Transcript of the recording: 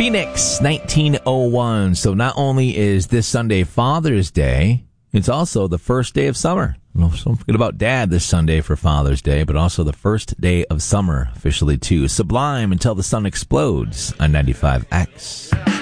Phoenix, 1901. So not only is this Sunday Father's Day, it's also the first day of summer. Don't forget about Dad this Sunday for Father's Day, but also the first day of summer officially too. Sublime Until the Sun Explodes on 95X.